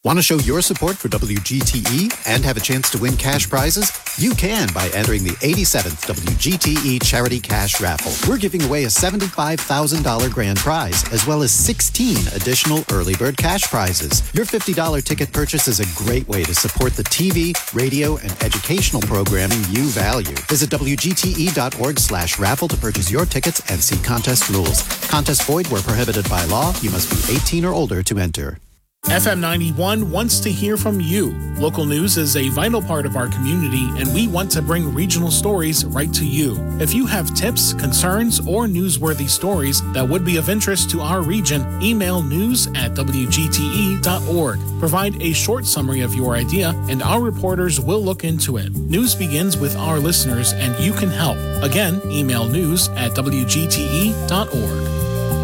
Want to show your support for WGTE and have a chance to win cash prizes? You can by entering the 87th WGTE Charity Cash Raffle. We're giving away a $75,000 grand prize, as well as 16 additional early bird cash prizes. Your $50 ticket purchase is a great way to support the TV, radio, and educational programming you value. Visit WGTE.org/raffle to purchase your tickets and see contest rules. Contest void where prohibited by law. You must be 18 or older to enter. FM 91 wants to hear from you. Local news is a vital part of our community, and we want to bring regional stories right to you. If you have tips, concerns, or newsworthy stories that would be of interest to our region, email news@wgte.org. Provide a short summary of your idea, and our reporters will look into it. News begins with our listeners, and you can help. Again, email news@wgte.org.